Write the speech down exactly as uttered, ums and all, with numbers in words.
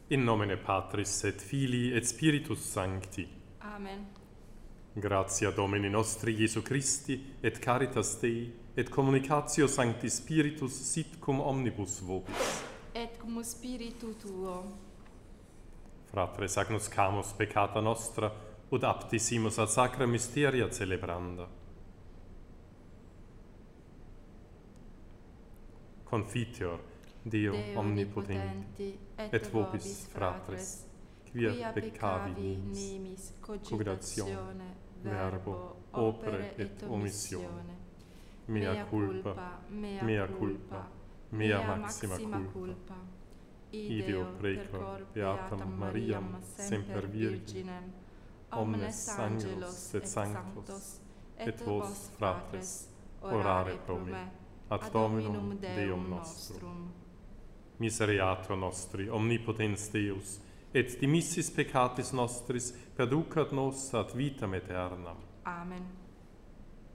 In nomine Patris et Filii et Spiritus Sancti. Amen. Gratia Domini nostri Iesu Christi, et caritas Dei, et communicatio Sancti Spiritus sit cum omnibus vobis. Et cum spiritu tuo. Fratres agnoscamus peccata nostra, ut aptissimus ad sacra mysteria celebranda. Confiteor Deo, Deo omnipotenti, et vobis fratres, quia peccavi nimis cogitatione, verbo, opere et omissione. Mea culpa, mea culpa, mea maxima culpa. Ideo precor beatam Mariam semper Virginem, omnes angelos et sanctos, et vos fratres, orare pro me, ad Dominum Deum nostrum. Misereatur nostri, omnipotens Deus, et dimissis peccatis nostris perducat nos ad vitam aeternam. Amen.